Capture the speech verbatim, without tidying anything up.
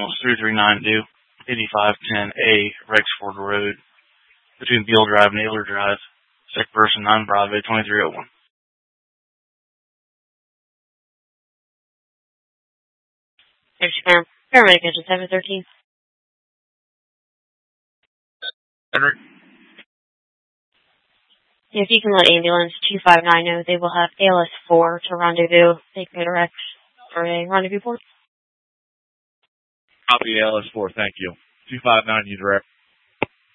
animals three three nine due, eighty-five ten A, Rexford Road, between Beale Drive and Naylor Drive, sick person nine Bravo twenty-three oh one. There's your paramedic engine seven thirteen. Henry. If you can let ambulance two five nine know, they will have A L S four to rendezvous. They can go direct for a rendezvous port. Copy A L S four, thank you. two five nine, you direct.